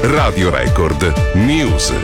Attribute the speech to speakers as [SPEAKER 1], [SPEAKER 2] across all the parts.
[SPEAKER 1] Radio Record News.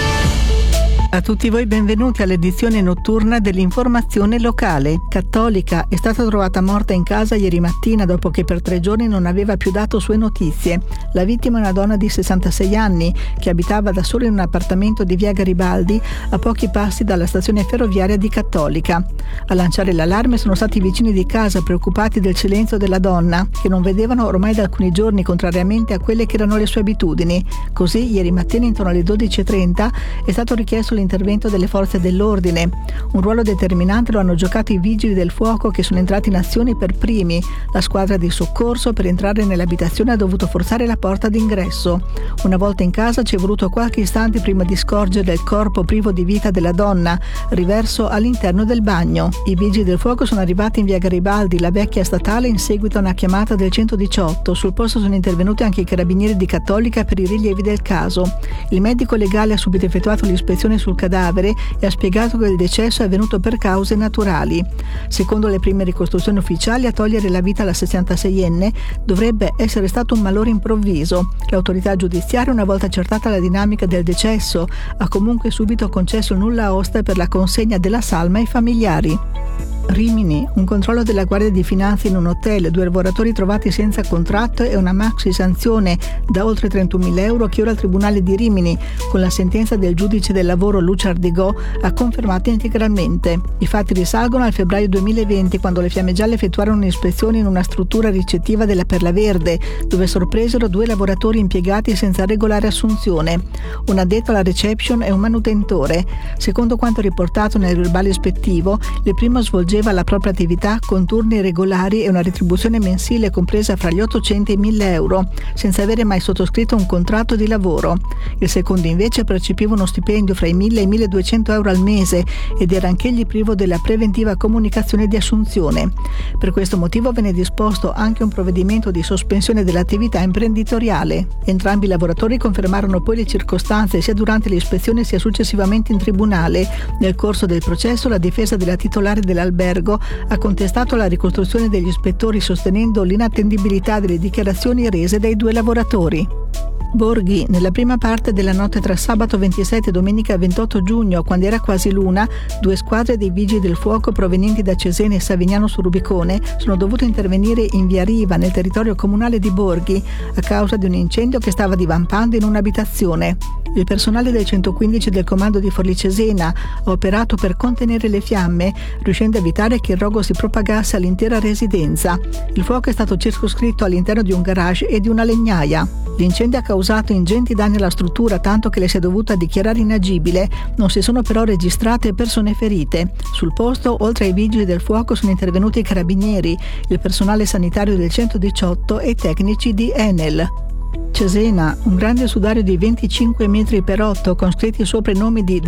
[SPEAKER 2] A tutti voi benvenuti all'edizione notturna dell'informazione locale. Cattolica è stata trovata morta in casa ieri mattina dopo che per 3 giorni non aveva più dato sue notizie. La vittima è una donna di 66 anni che abitava da sola in un appartamento di via Garibaldi a pochi passi dalla stazione ferroviaria di Cattolica. A lanciare l'allarme sono stati i vicini di casa, preoccupati del silenzio della donna, che non vedevano ormai da alcuni giorni, contrariamente a quelle che erano le sue abitudini. Così ieri mattina intorno alle 12:30 è stato richiesto l'intervento delle forze dell'ordine. Un ruolo determinante lo hanno giocato i vigili del fuoco, che sono entrati in azione per primi. La squadra di soccorso per entrare nell'abitazione ha dovuto forzare la porta d'ingresso. Una volta in casa ci è voluto qualche istante prima di scorgere il corpo privo di vita della donna, riverso all'interno del bagno. I vigili del fuoco sono arrivati in via Garibaldi, la vecchia statale, in seguito a una chiamata del 118. Sul posto sono intervenuti anche i carabinieri di Cattolica per i rilievi del caso. Il medico legale ha subito effettuato l'ispezione sul cadavere e ha spiegato che il decesso è avvenuto per cause naturali. Secondo le prime ricostruzioni ufficiali, a togliere la vita alla 66enne dovrebbe essere stato un malore improvviso. L'autorità giudiziaria, una volta accertata la dinamica del decesso, ha comunque subito concesso il nulla osta per la consegna della salma ai familiari. Rimini, un controllo della Guardia di Finanza in un hotel, 2 lavoratori trovati senza contratto e una maxi sanzione da oltre 31.000 euro che ora il Tribunale di Rimini, con la sentenza del giudice del lavoro Lucia Ardigò, ha confermato integralmente. I fatti risalgono al febbraio 2020, quando le Fiamme Gialle effettuarono un'ispezione in una struttura ricettiva della Perla Verde, dove sorpresero 2 lavoratori impiegati senza regolare assunzione. Un addetto alla reception e un manutentore. Secondo quanto riportato nel verbale ispettivo, il primo svolgeva la propria attività con turni regolari e una retribuzione mensile compresa fra gli 800 e i 1.000 euro, senza avere mai sottoscritto un contratto di lavoro. Il secondo invece percepiva uno stipendio fra i 1.000 e i 1.200 euro al mese ed era anch'egli privo della preventiva comunicazione di assunzione. Per questo motivo venne disposto anche un provvedimento di sospensione dell'attività imprenditoriale. Entrambi i lavoratori confermarono poi le circostanze sia durante l'ispezione sia successivamente in tribunale. Nel corso del processo la difesa della titolare dell'albergo ha contestato la ricostruzione degli ispettori, sostenendo l'inattendibilità delle dichiarazioni rese dai 2 lavoratori. Borghi, nella prima parte della notte tra sabato 27 e domenica 28 giugno, quando era quasi l'una, 2 squadre dei vigili del fuoco provenienti da Cesena e Savignano sul Rubicone sono dovute intervenire in via Riva, nel territorio comunale di Borghi, a causa di un incendio che stava divampando in un'abitazione. Il personale del 115 del comando di Forlì Cesena ha operato per contenere le fiamme, riuscendo a evitare che il rogo si propagasse all'intera residenza. Il fuoco è stato circoscritto all'interno di un garage e di una legnaia. L'incendio ha causato ingenti danni alla struttura, tanto che le si è dovuta dichiarare inagibile. Non si sono però registrate persone ferite. Sul posto, oltre ai vigili del fuoco, sono intervenuti i carabinieri, il personale sanitario del 118 e i tecnici di Enel. Cesena, un grande sudario di 25 metri per 8 con scritti sopra i nomi di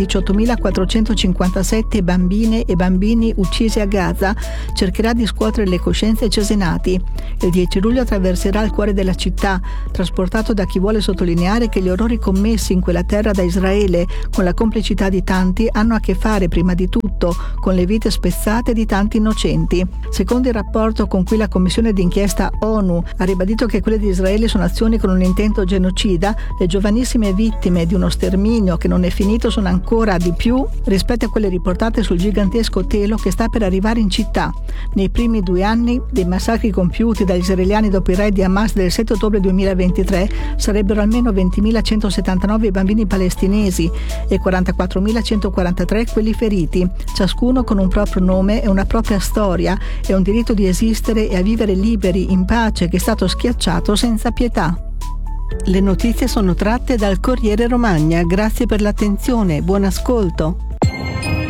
[SPEAKER 2] 18.457 bambine e bambini uccisi a Gaza, cercherà di scuotere le coscienze cesenati. Il 10 luglio attraverserà il cuore della città, trasportato da chi vuole sottolineare che gli orrori commessi in quella terra da Israele, con la complicità di tanti, hanno a che fare prima di tutto con le vite spezzate di tanti innocenti. Secondo il rapporto con cui la commissione d'inchiesta ONU ha ribadito che quelle di Israele sono azioni con un intento genocida, le giovanissime vittime di uno sterminio che non è finito sono ancora di più rispetto a quelle riportate sul gigantesco telo che sta per arrivare in città. Nei primi 2 anni dei massacri compiuti dagli israeliani dopo i raid di Hamas del 7 ottobre 2023 sarebbero almeno 20.179 i bambini palestinesi e 44.143 quelli feriti, ciascuno con un proprio nome e una propria storia e un diritto di esistere e a vivere liberi in pace che è stato schiacciato senza pietà. Le notizie sono tratte dal Corriere Romagna. Grazie per l'attenzione, buon ascolto.